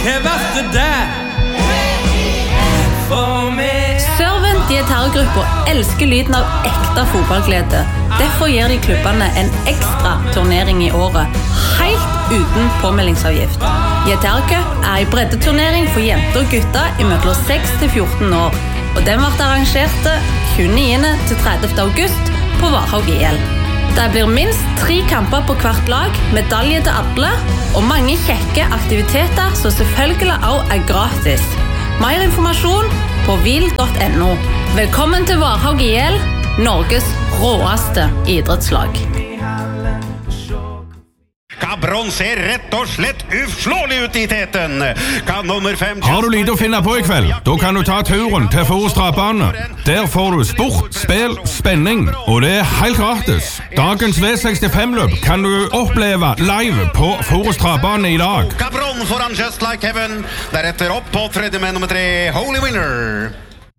hva vart det der? For meg Servant Gitargruppa elsker lyden av ekte fotballglede. Derfor gir de klubbene en ekstra turnering i året, helt uten påmeldingsavgift. Gitarcup er en breddeturnering for jenter og gutter i mellom 6 til 14 år, og den ble arrangert 29. til 30. august på Varhaug IL. Det blir minst 3 kamper på hvert lag, medalje til alle, og mange kjekke aktiviteter som selvfølgelig også er gratis. Mer informasjon på vil.no. Velkommen til Varhaug IL, Norges råeste idrettslag. Cabron ser rett og slett uslåelig ut i teten. Kan nummer 5... Har du lite å finne på i kveld? Da kan du ta turen til Forus Travbane. Der får du sport, spill, spenning, og det er helt gratis. Dagens V65-løp kan du oppleve live på Forus Travbane i dag. Cabron foran Just Like Heaven. Deretter opp på tredje med nummer 3, Holy Winner.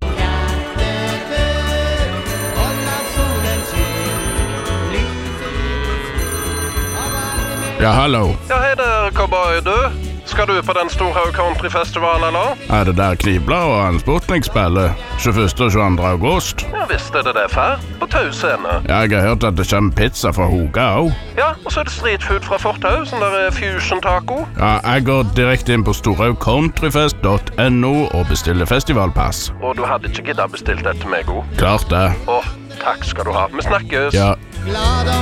Ja, hallo. Ja, hej där, cowboy du. Ska du på den stora countryfestivalen eller? Er det der Knibla og Hans Sputnik spiller 21. og 22. august? Ja, visst är det där för. På Tusene. Jeg har hørt at det kommer pizza fra Hoga også. Ja, och så är det street food fra Fortausen, där är fusion taco. Ja, jeg går direkte inn på storhaugcountryfest.no og bestiller festivalpass. Och du hade inte giddat bestilt det till mig, go. Klart det. Åh, tack ska du ha. Vi snackes. Ja.